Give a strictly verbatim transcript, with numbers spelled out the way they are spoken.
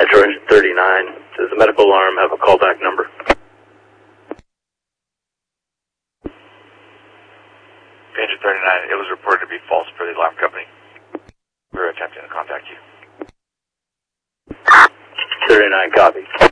Metro Engine thirty-nine. Does the medical alarm have a callback number? Engine thirty-nine, it was reported to be false for the alarm company. We were attempting to contact you. thirty-nine, copy.